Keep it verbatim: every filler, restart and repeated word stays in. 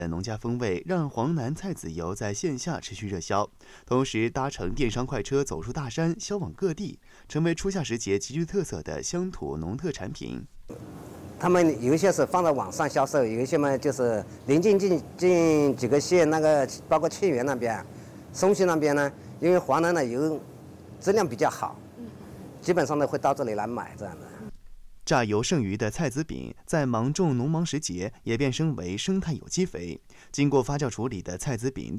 的农家风味让黄南菜籽油在线下持续热销，同时搭乘电商快车走出大山，销往各地，成为初夏时节极具特色的乡土农特产品。 他们有一些是放在网上销售，有一些嘛就是临近近近几个县，那个包括沁源那边、松溪那边呢，因为黄南的油质量比较好，基本上呢会到这里来买这样的。 榨油剩余的菜籽饼，在芒种农忙时节也变身为生态有机肥。经过发酵处理的菜籽饼